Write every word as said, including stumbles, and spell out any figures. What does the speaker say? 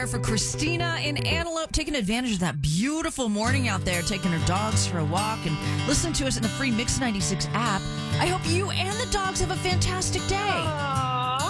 For Christina in Antelope, taking advantage of that beautiful morning out there, taking her dogs for a walk and listening to us in the free Mix ninety-six app. I hope you and the dogs have a fantastic day.